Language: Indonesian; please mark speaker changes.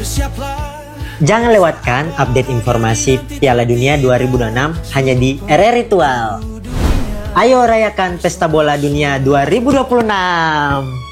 Speaker 1: Jangan lewatkan update informasi Piala Dunia 2026 hanya di RR Ritual. Ayo rayakan Pesta Bola Dunia 2026.